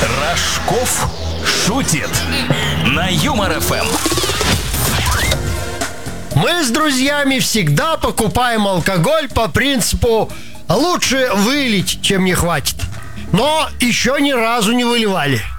Рожков шутит на Юмор ФМ. Мы с друзьями всегда покупаем алкоголь по принципу «лучше вылить, чем не хватит». Но еще ни разу не выливали.